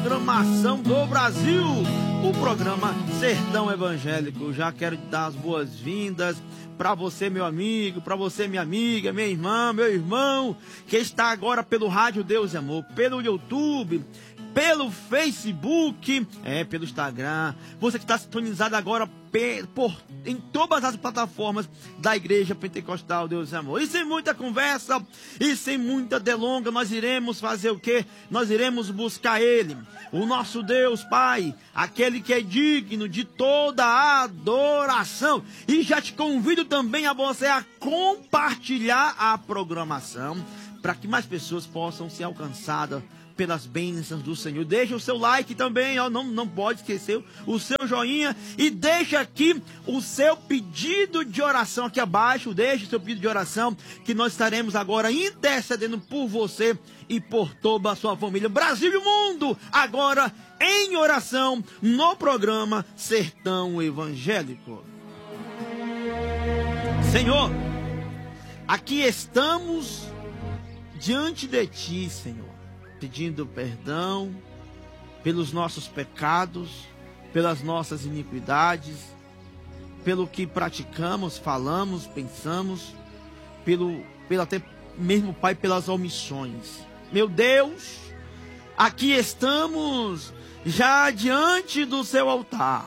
Programação do Brasil, o programa Sertão Evangélico. Já quero te dar as boas-vindas para você, meu amigo, para você, minha amiga, minha irmã, meu irmão, que está agora pelo Rádio Deus e Amor, pelo YouTube, pelo Facebook, pelo Instagram. Você que está sintonizado agora em todas as plataformas da Igreja Pentecostal Deus e Amor. E sem muita conversa e sem muita delonga, nós iremos fazer o quê? Nós iremos buscar Ele, o nosso Deus Pai, aquele que é digno de toda a adoração. E já te convido também a você a compartilhar a programação, para que mais pessoas possam ser alcançadas pelas bênçãos do Senhor. Deixa o seu like também, não pode esquecer o seu joinha, e deixa aqui o seu pedido de oração aqui abaixo. Deixa o seu pedido de oração, que nós estaremos agora intercedendo por você e por toda a sua família. Brasil e mundo, agora em oração no programa Sertão Evangélico. Senhor, aqui estamos diante de Ti, Senhor, pedindo perdão pelos nossos pecados, pelas nossas iniquidades, pelo que praticamos, falamos, pensamos, pelo até mesmo, Pai, pelas omissões. Meu Deus, aqui estamos já diante do Seu altar,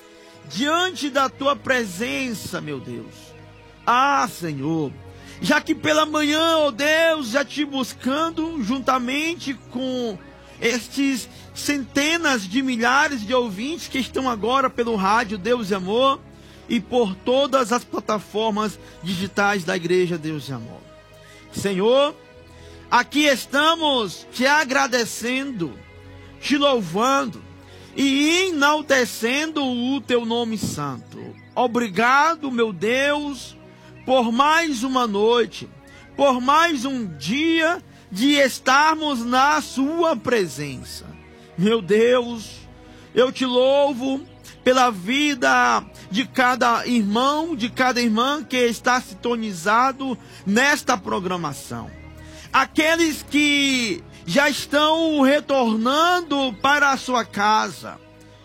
diante da Tua presença, meu Deus. Ah, Senhor, já que pela manhã, ó Deus, já te buscando juntamente com estes centenas de milhares de ouvintes que estão agora pelo Rádio Deus e Amor e por todas as plataformas digitais da Igreja Deus e Amor. Senhor, aqui estamos te agradecendo, te louvando e enaltecendo o Teu nome santo. Obrigado, meu Deus, por mais uma noite, por mais um dia de estarmos na Sua presença. Meu Deus, eu te louvo pela vida de cada irmão, de cada irmã que está sintonizado nesta programação. Aqueles que já estão retornando para a sua casa,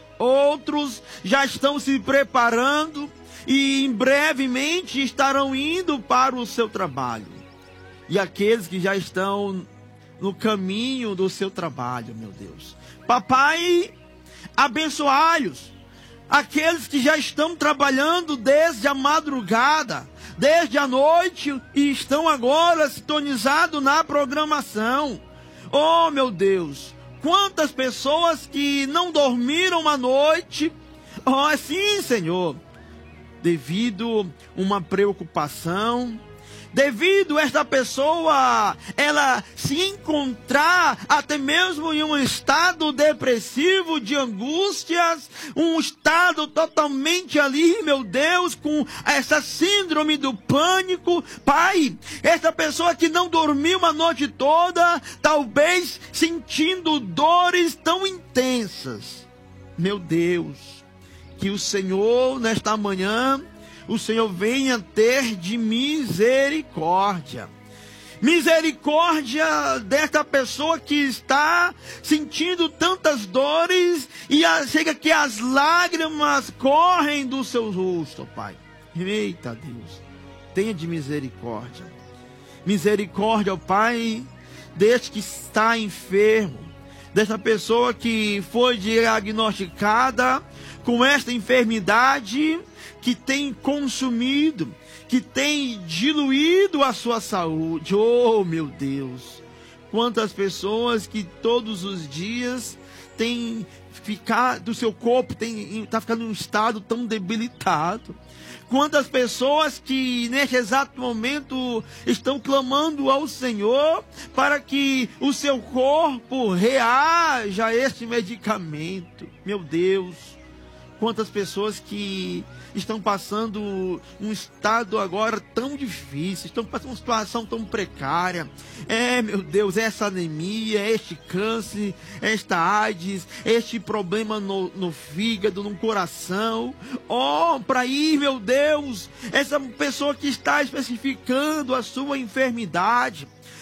outros já estão se preparando e em brevemente estarão indo para o seu trabalho. E aqueles que já estão no caminho do seu trabalho, meu Deus. Papai, abençoai-os. Aqueles que já estão trabalhando desde a madrugada, desde a noite, e estão agora sintonizados na programação. Oh, meu Deus, quantas pessoas que não dormiram a noite. Oh, sim, Senhor, devido a uma preocupação, devido a esta pessoa ela se encontrar até mesmo em um estado depressivo, de angústias, um estado totalmente ali, meu Deus, com essa síndrome do pânico. Pai, esta pessoa que não dormiu a noite toda, talvez sentindo dores tão intensas, meu Deus, que o Senhor, nesta manhã, o Senhor venha ter de misericórdia. Misericórdia desta pessoa que está sentindo tantas dores e chega que as lágrimas correm do seu rosto, Pai. Eita Deus, tenha de misericórdia. Misericórdia, Pai, deste que está enfermo, desta pessoa que foi diagnosticada com esta enfermidade que tem consumido, que tem diluído a sua saúde. Oh, meu Deus, quantas pessoas que todos os dias têm ficado, o seu corpo está ficando em um estado tão debilitado. Quantas pessoas que neste exato momento estão clamando ao Senhor para que o seu corpo reaja a este medicamento. Meu Deus, quantas pessoas que estão passando um estado agora tão difícil, estão passando uma situação tão precária. Meu Deus, essa anemia, este câncer, esta AIDS, este problema no fígado, no coração. Oh, para ir, meu Deus, essa pessoa que está especificando a sua enfermidade,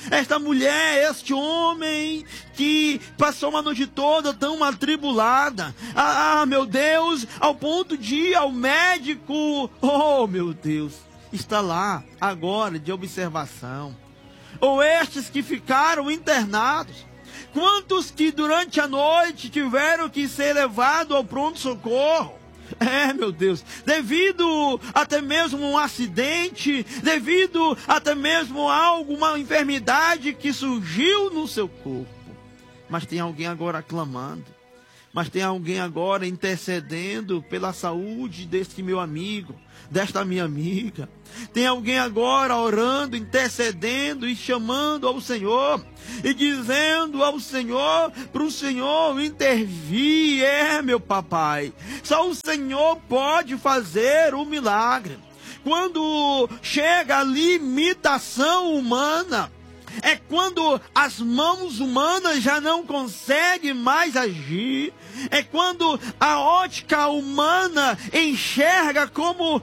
esta mulher, este homem que passou uma noite toda tão atribulada. Meu Deus, ao ponto de ir ao médico. Oh, meu Deus, está lá agora de observação. Ou estes que ficaram internados. Quantos que durante a noite tiveram que ser levados ao pronto-socorro? Meu Deus, devido até mesmo a um acidente, devido até mesmo a alguma enfermidade que surgiu no seu corpo. Mas tem alguém agora clamando, mas tem alguém agora intercedendo pela saúde deste meu amigo, desta minha amiga. Tem alguém agora orando, intercedendo e chamando ao Senhor e dizendo ao Senhor, para o Senhor intervir. Meu papai, só o Senhor pode fazer o milagre. Quando chega a limitação humana, é quando as mãos humanas já não conseguem mais agir. É quando a ótica humana enxerga como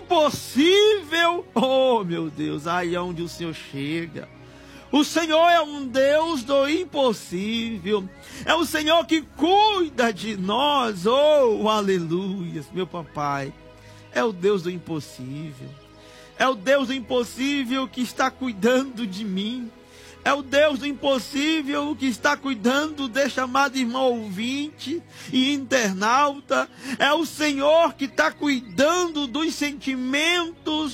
impossível. Oh, meu Deus, aí é onde o Senhor chega. O Senhor é um Deus do impossível. É o Senhor que cuida de nós. Oh, aleluia, meu papai. É o Deus do impossível. É o Deus do impossível que está cuidando de mim. É o Deus do impossível que está cuidando deste amado irmão ouvinte e internauta. É o Senhor que está cuidando dos sentimentos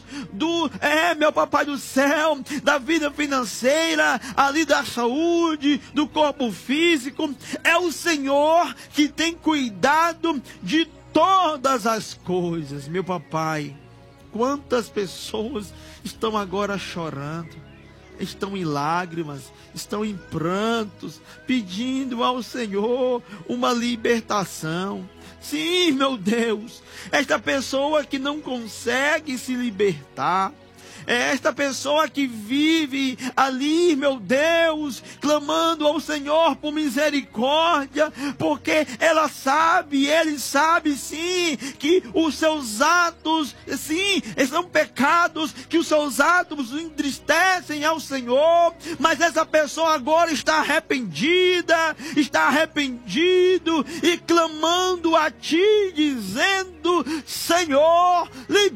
meu papai do céu, da vida financeira, ali da saúde, do corpo físico. É o Senhor que tem cuidado de todas as coisas, meu papai. Quantas pessoas estão agora chorando, estão em lágrimas, estão em prantos, pedindo ao Senhor uma libertação. Sim, meu Deus, esta pessoa que não consegue se libertar, é esta pessoa que vive ali, meu Deus, clamando ao Senhor por misericórdia, porque ela sabe, ele sabe sim, que os seus atos, sim, são pecados, que os seus atos entristecem ao Senhor, mas essa pessoa agora está arrependida, está arrependido e clamando a Ti, dizendo: Senhor,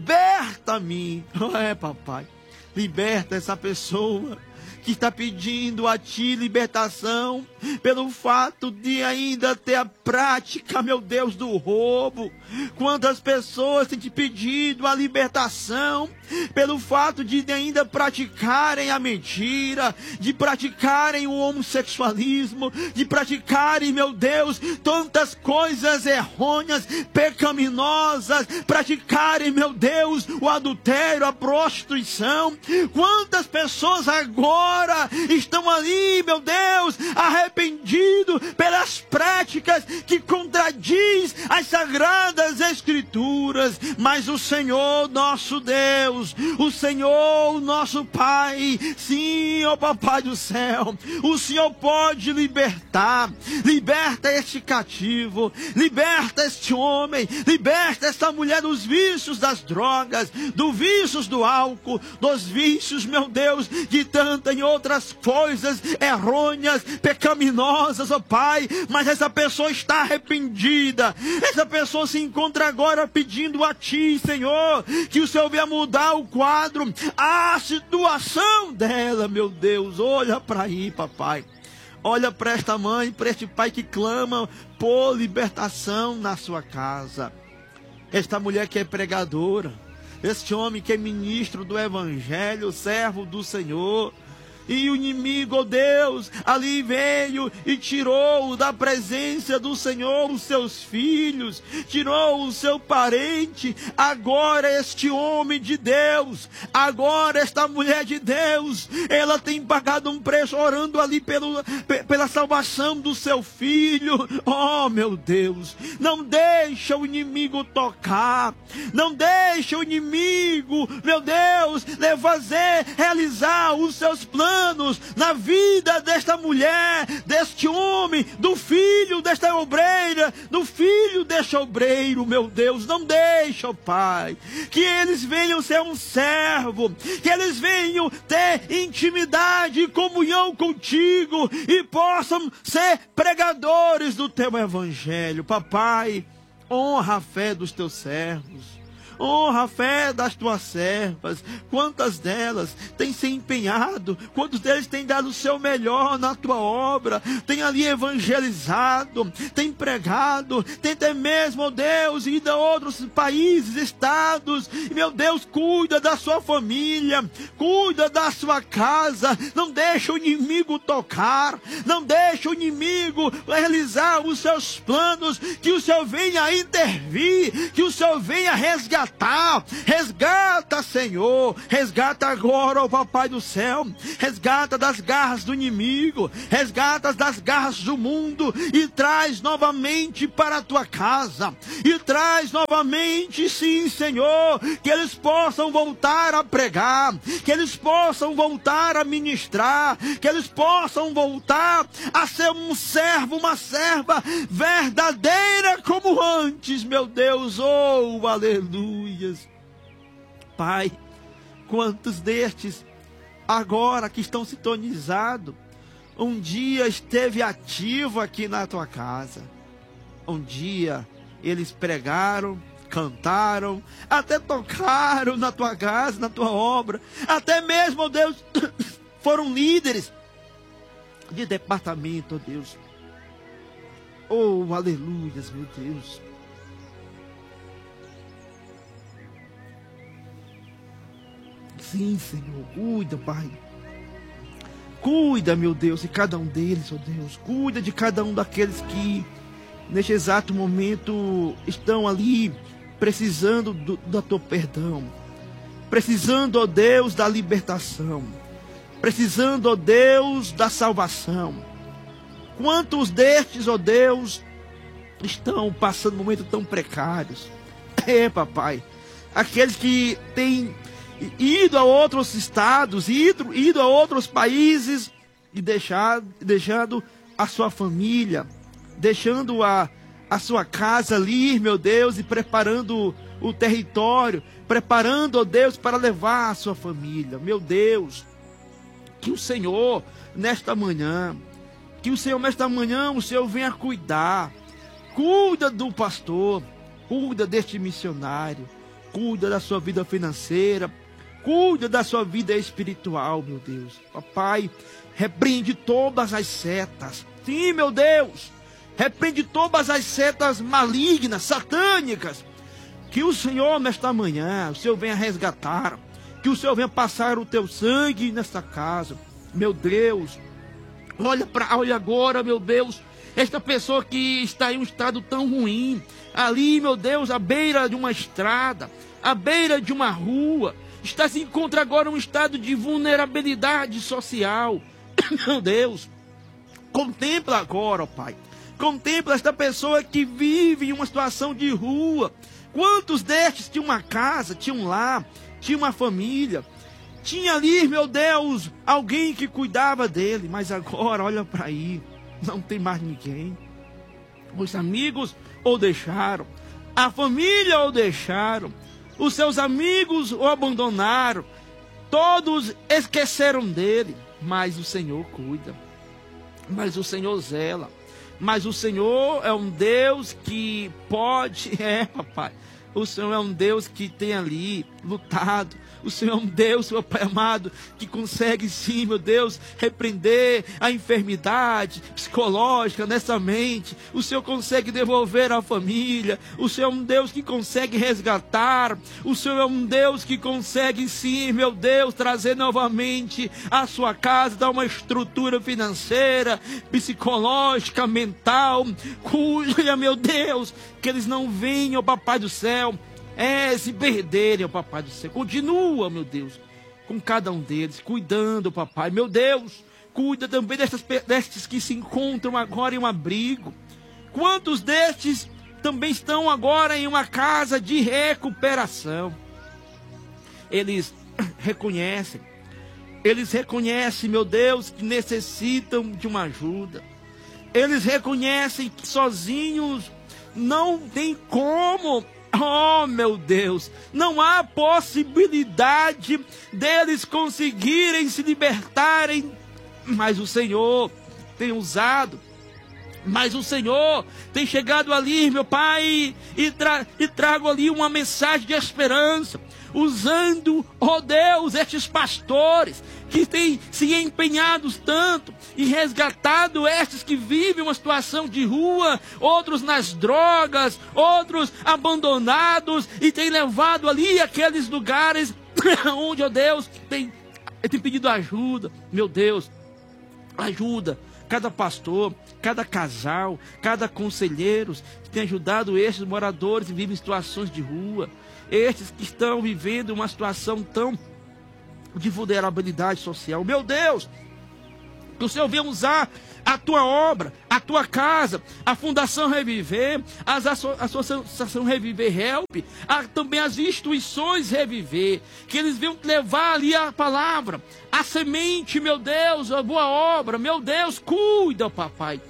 liberta-me. Papai, liberta essa pessoa que está pedindo a Ti libertação pelo fato de ainda ter a prática, meu Deus, do roubo. Quantas pessoas têm te pedido a libertação pelo fato de ainda praticarem a mentira, de praticarem o homossexualismo, de praticarem, meu Deus, tantas coisas errôneas, pecaminosas, praticarem, meu Deus, o adultério, a prostituição. Quantas pessoas agora estão ali, meu Deus, arrependidos pelas práticas que contradiz as sagradas escrituras. Mas o Senhor nosso Deus, o Senhor nosso Pai, sim, ó Papai do céu, o Senhor pode libertar. Liberta este cativo, liberta este homem, liberta esta mulher dos vícios das drogas, dos vícios do álcool, dos vícios, meu Deus, de tantas e outras coisas errôneas, pecaminosas, ó Pai. Mas essa pessoa está arrependida, essa pessoa se encontra agora pedindo a Ti, Senhor, que o Senhor venha mudar o quadro, a situação dela, meu Deus. Olha para aí, papai. Olha para esta mãe, para este pai que clama por libertação na sua casa. Esta mulher que é pregadora, este homem que é ministro do Evangelho, servo do Senhor. E o inimigo, ó Deus, ali veio e tirou da presença do Senhor os seus filhos, tirou o seu parente. Agora este homem de Deus, agora esta mulher de Deus, ela tem pagado um preço orando ali pela salvação do seu filho. Oh, meu Deus, não deixa o inimigo tocar, não deixa o inimigo, meu Deus, realizar os seus planos planos na vida desta mulher, deste homem, do filho desta obreira, do filho deste obreiro, meu Deus. Não deixa, ó Pai, que eles venham ser um servo, que eles venham ter intimidade e comunhão contigo e possam ser pregadores do teu evangelho. Papai, honra a fé dos teus servos. Honra a fé das tuas servas. Quantas delas têm se empenhado, quantos deles têm dado o seu melhor na tua obra, têm ali evangelizado, têm pregado, têm até mesmo, ó Deus, ido a outros países, estados. E, meu Deus, cuida da sua família, cuida da sua casa, não deixa o inimigo tocar, não deixa o inimigo realizar os seus planos, que o Senhor venha intervir, que o Senhor venha resgatar. Resgata, Senhor, resgata agora, ó Papai do céu, resgata das garras do inimigo, resgata das garras do mundo e traz novamente para a tua casa, e traz novamente, sim, Senhor, que eles possam voltar a pregar, que eles possam voltar a ministrar, que eles possam voltar a ser um servo, uma serva verdadeira como antes, meu Deus. Oh, aleluia. Pai, quantos destes agora que estão sintonizados um dia esteve ativo aqui na tua casa, um dia eles pregaram, cantaram, até tocaram na tua casa, na tua obra, até mesmo, ó Deus, foram líderes de departamento, ó Deus. Oh, aleluias, meu Deus. Sim, Senhor, cuida, Pai. Cuida, meu Deus, de cada um deles, ó Deus. Cuida de cada um daqueles que, neste exato momento, estão ali precisando do teu perdão. Precisando, ó Deus, da libertação. Precisando, ó Deus, da salvação. Quantos destes, ó Deus, estão passando momentos tão precários? Papai, aqueles que têm ido a outros estados, ido a outros países e deixando a sua família, deixando a sua casa ali, meu Deus, e preparando o território, preparando, ó Deus, para levar a sua família. Meu Deus, que o Senhor, nesta manhã, o Senhor venha cuidar. Cuida do pastor, cuida deste missionário, cuida da sua vida financeira, cuida da sua vida espiritual, meu Deus. Papai, repreende todas as setas. Sim, meu Deus, repreende todas as setas malignas, satânicas. Que o Senhor, nesta manhã, o Senhor venha resgatar, que o Senhor venha passar o teu sangue nesta casa. Meu Deus, olha agora, meu Deus, esta pessoa que está em um estado tão ruim, ali, meu Deus, à beira de uma estrada, à beira de uma rua, se encontra agora em um estado de vulnerabilidade social. Meu Deus, contempla agora, ó Pai. Contempla esta pessoa que vive em uma situação de rua. Quantos destes tinham uma casa, tinham um lar, tinha uma família, tinha ali, meu Deus, alguém que cuidava dele, mas agora, olha para aí, não tem mais ninguém. Os amigos o deixaram, a família o deixaram, os seus amigos o abandonaram, todos esqueceram dele, mas o Senhor cuida, mas o Senhor zela, mas o Senhor é um Deus que pode, papai, o Senhor é um Deus que tem ali lutado. O Senhor é um Deus, meu Pai amado, que consegue sim, meu Deus, repreender a enfermidade psicológica nessa mente. O Senhor consegue devolver a família. O Senhor é um Deus que consegue resgatar. O Senhor é um Deus que consegue sim, meu Deus, trazer novamente a sua casa, dar uma estrutura financeira, psicológica, mental. Cuida, meu Deus, que eles não venham, Papai do céu, se perderem, ó Papai do céu. Continua, meu Deus, com cada um deles, cuidando, Papai. Meu Deus, cuida também destes que se encontram agora em um abrigo. Quantos destes também estão agora em uma casa de recuperação? Eles reconhecem Eles reconhecem, meu Deus, que necessitam de uma ajuda. Eles reconhecem que sozinhos não tem como. Oh, meu Deus, não há possibilidade deles conseguirem se libertarem. Mas o Senhor tem usado. Mas o Senhor tem chegado ali, meu Pai, e trago ali uma mensagem de esperança, usando, oh Deus, estes pastores que têm se empenhado tanto e resgatado estes que vivem uma situação de rua, outros nas drogas, outros abandonados, e têm levado ali aqueles lugares onde, oh Deus, tem pedido ajuda. Meu Deus, ajuda cada pastor, cada casal, cada conselheiro que tem ajudado estes moradores que vivem em situações de rua, estes que estão vivendo uma situação tão de vulnerabilidade social. Meu Deus, que o Senhor venha usar a tua obra, a tua casa, a Fundação Reviver, a Associação Reviver Help, também as instituições Reviver, que eles venham levar ali a palavra, a semente, meu Deus, a boa obra. Meu Deus, cuida, papai,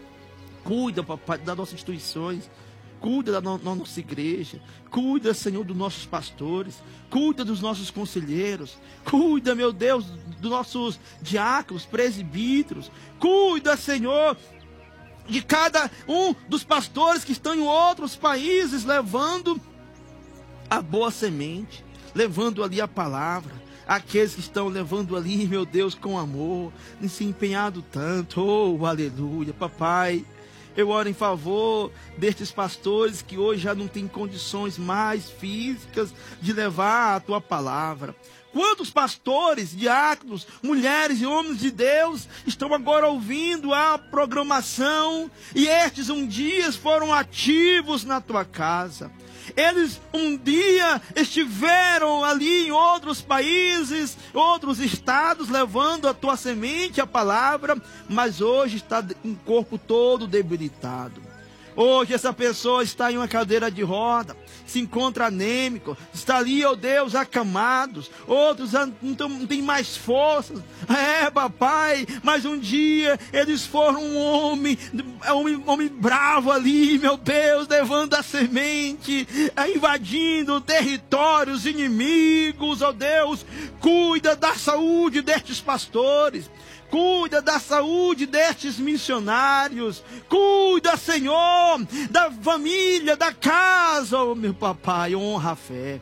das nossas instituições, cuida da nossa igreja, cuida, Senhor, dos nossos pastores, cuida dos nossos conselheiros, cuida, meu Deus, dos nossos diáconos, presbíteros, cuida, Senhor, de cada um dos pastores que estão em outros países, levando a boa semente, levando ali a palavra, aqueles que estão levando ali, meu Deus, com amor, se empenhado tanto. Oh, aleluia, papai. Eu oro em favor destes pastores que hoje já não têm condições mais físicas de levar a tua palavra. Quantos pastores, diáconos, mulheres e homens de Deus estão agora ouvindo a programação e estes um dia foram ativos na tua casa. Eles um dia estiveram ali em outros países, outros estados, levando a tua semente, a palavra, mas hoje está em corpo todo debilitado. Hoje essa pessoa está em uma cadeira de roda, se encontra anêmico, está ali, oh Deus, acamados. Outros não têm mais forças. Papai, mas um dia eles foram um homem bravo ali, meu Deus, levando a semente, invadindo territórios inimigos, oh Deus. Cuida da saúde destes pastores. Cuida da saúde destes missionários. Cuida, Senhor, da família, da casa, oh meu papai. Honra a fé.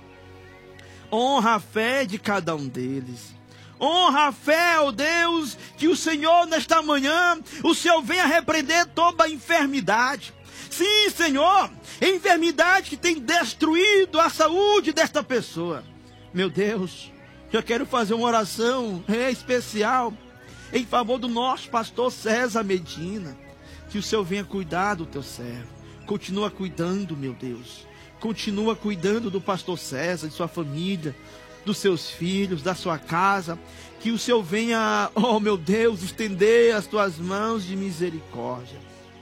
Honra a fé de cada um deles. Honra a fé, oh Deus, que o Senhor nesta manhã, o Senhor venha repreender toda a enfermidade. Sim, Senhor, enfermidade que tem destruído a saúde desta pessoa. Meu Deus, eu quero fazer uma oração especial em favor do nosso pastor César Medina. Que o Senhor venha cuidar do teu servo. Continua cuidando, meu Deus. Continua cuidando do pastor César, de sua família, dos seus filhos, da sua casa. Que o Senhor venha, oh meu Deus, estender as tuas mãos de misericórdia.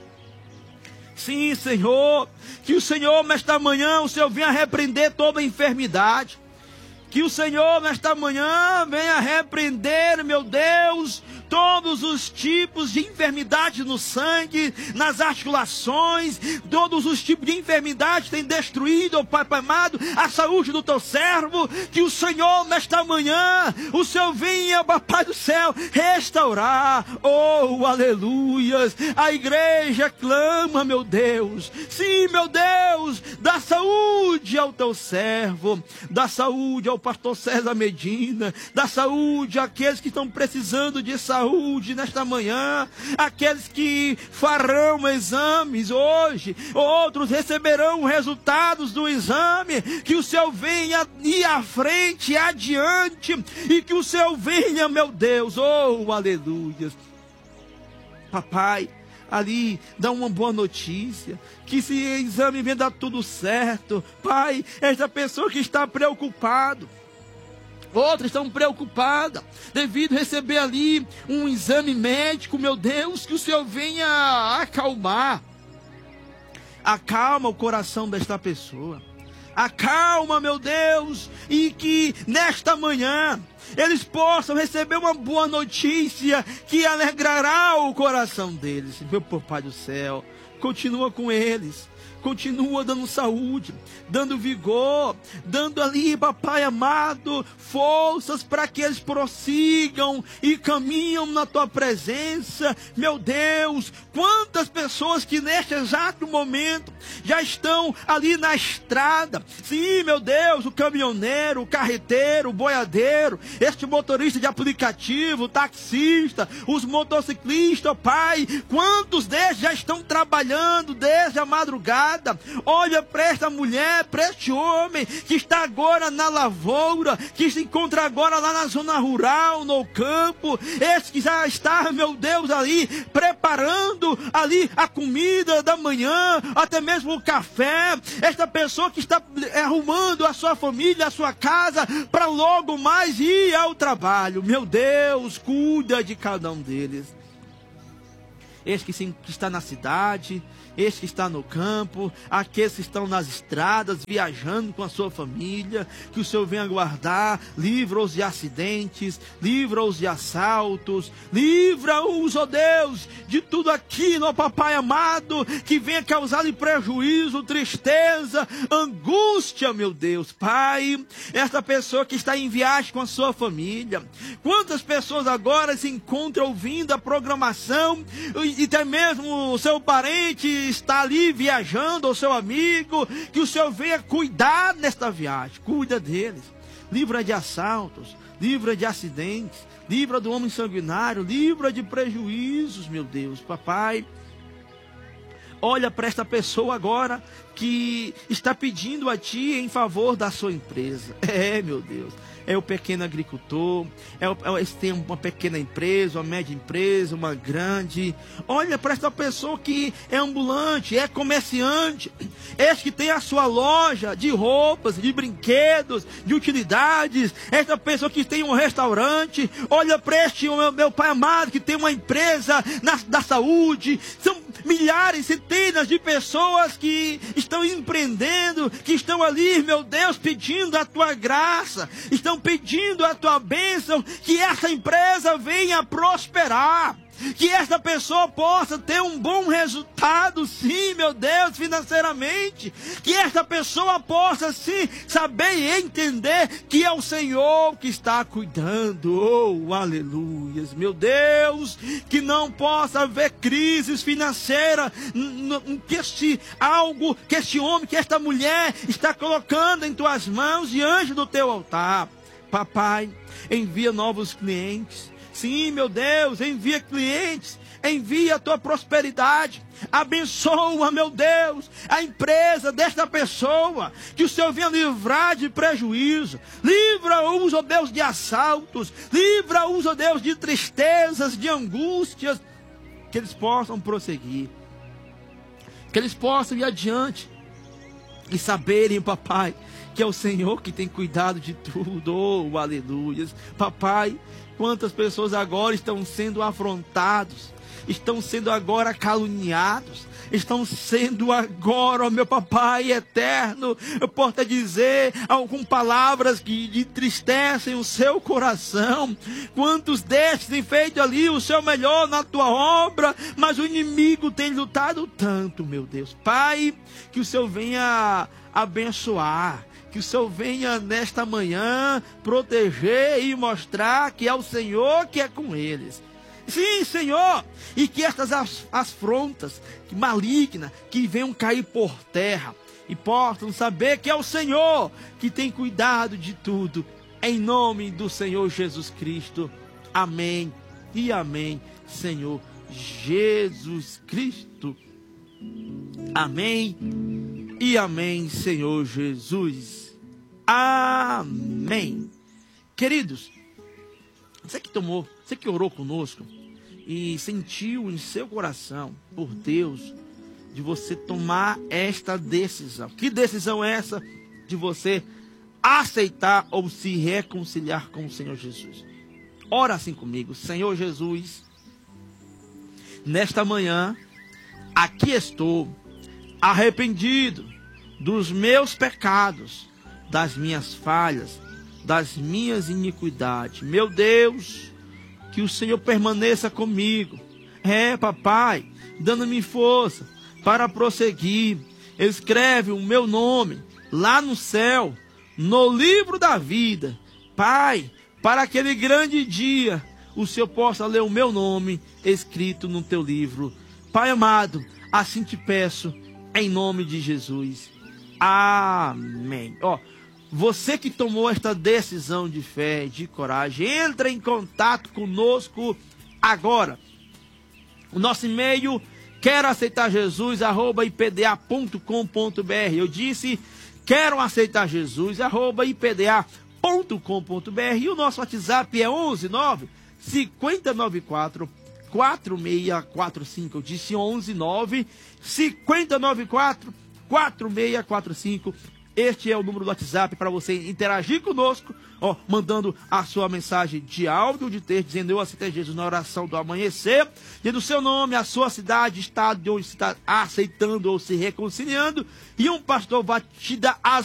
Sim, Senhor, que o Senhor nesta manhã, o Senhor venha repreender toda a enfermidade. Que o Senhor nesta manhã venha repreender, meu Deus, todos os tipos de enfermidade no sangue, nas articulações, todos os tipos de enfermidade que tem destruído, oh Pai amado, a saúde do teu servo. Que o Senhor nesta manhã, o Senhor venha, Papai do céu, restaurar, oh aleluias. A igreja clama, meu Deus, sim, meu Deus, dá saúde ao teu servo, dá saúde ao pastor César Medina, dá saúde àqueles que estão precisando de saúde nesta manhã, aqueles que farão exames hoje, outros receberão resultados do exame. Que o Senhor venha ir à frente, adiante, e que o Senhor venha, meu Deus, oh aleluia. Papai, ali dá uma boa notícia, que esse exame venha dar tudo certo. Pai, esta pessoa que está preocupado, outras estão preocupadas devido a receber ali um exame médico, meu Deus, que o Senhor venha acalmar. Acalma o coração desta pessoa. acalma, meu Deus, e que nesta manhã eles possam receber uma boa notícia que alegrará o coração deles. Meu Pai do céu, continua com eles. Continua dando saúde, dando vigor, dando ali, papai amado, forças para que eles prossigam e caminham na tua presença. Meu Deus, quantas pessoas que neste exato momento já estão ali na estrada. Sim, meu Deus, o caminhoneiro, o carreteiro, o boiadeiro, este motorista de aplicativo, o taxista, os motociclistas, Pai, quantos deles já estão trabalhando desde a madrugada. Olha para esta mulher, para este homem que está agora na lavoura, que se encontra agora lá na zona rural, no campo, esse que já está, meu Deus, ali preparando ali a comida da manhã, até mesmo o café. Esta pessoa que está arrumando a sua família, a sua casa, para logo mais ir ao trabalho. Meu Deus, cuida de cada um deles. Este que está na cidade, este que está no campo, aqueles que estão nas estradas, viajando com a sua família, que o Senhor venha guardar, livra-os de acidentes, livra-os de assaltos, livra-os, ó Deus, de tudo aquilo, ó Papai amado, que venha causar-lhe prejuízo, tristeza, angústia, meu Deus. Pai, esta pessoa que está em viagem com a sua família, quantas pessoas agora se encontram ouvindo a programação, e até mesmo o seu parente está ali viajando, ou seu amigo, que o Senhor venha cuidar nesta viagem, cuida deles, livra de assaltos, livra de acidentes, livra do homem sanguinário, livra de prejuízos, meu Deus. Papai, olha para esta pessoa agora que está pedindo a Ti em favor da sua empresa. Meu Deus, é o pequeno agricultor, tem uma pequena empresa, uma média empresa, uma grande. Olha para esta pessoa que é ambulante, é comerciante, este que tem a sua loja de roupas, de brinquedos, de utilidades, esta pessoa que tem um restaurante. Olha para este, meu Pai amado, que tem uma empresa da saúde. São milhares, centenas de pessoas que estão empreendendo, que estão ali, meu Deus, pedindo a Tua graça, estão pedindo a Tua bênção, que essa empresa venha prosperar, que esta pessoa possa ter um bom resultado, sim, meu Deus, financeiramente, que esta pessoa possa, sim, saber e entender que é o Senhor que está cuidando. Oh, aleluias, meu Deus, que não possa haver crises financeiras, que este homem, que esta mulher está colocando em Tuas mãos diante do Teu altar. Papai, envia novos clientes. Sim, meu Deus, envia clientes, envia a Tua prosperidade, abençoa, meu Deus, a empresa desta pessoa, que o Senhor venha livrar de prejuízo, livra-os, ó Deus, de assaltos, livra-os, ó Deus, de tristezas, de angústias, que eles possam prosseguir, que eles possam ir adiante e saberem, papai, que é o Senhor que tem cuidado de tudo. Oh, aleluias. Papai, quantas pessoas agora estão sendo afrontados, estão sendo agora caluniados, estão sendo agora, ó meu Papai eterno, eu posso te dizer, com palavras que entristecem o seu coração. Quantos destes têm feito ali o seu melhor na Tua obra, mas o inimigo tem lutado tanto, meu Deus. Pai, que o Senhor venha abençoar, que o Senhor venha nesta manhã proteger e mostrar que é o Senhor que é com eles. Sim, Senhor, e que estas afrontas malignas que venham cair por terra e possam saber que é o Senhor que tem cuidado de tudo, em nome do Senhor Jesus Cristo. Amém e amém, Senhor Jesus Cristo. Amém e amém, Senhor Jesus. Amém. Queridos, você que orou conosco e sentiu em seu coração, por Deus, de você tomar esta decisão. Que decisão é essa? De você aceitar ou se reconciliar com o Senhor Jesus. Ora assim comigo. Senhor Jesus, nesta manhã, aqui estou, arrependido dos meus pecados, das minhas falhas, das minhas iniquidades. Meu Deus, que o Senhor permaneça comigo. Papai, dando-me força para prosseguir. Escreve o meu nome lá no céu, no livro da vida. Pai, para aquele grande dia, o Senhor possa ler o meu nome escrito no teu livro. Pai amado, assim te peço, em nome de Jesus. Amém. Você que tomou esta decisão de fé, de coragem, entra em contato conosco agora. O nosso e-mail, quero aceitar Jesus, @ipda.com.br. Eu disse, quero aceitar Jesus, @ipda.com.br. E o nosso WhatsApp é 119 5094 4645. Eu disse 119 5094 4645. Este é o número do WhatsApp para você interagir conosco, mandando a sua mensagem de áudio, de texto, dizendo eu aceitei Jesus na oração do amanhecer, dizendo o seu nome, a sua cidade, estado de onde você está aceitando ou se reconciliando, e um pastor vai te dar as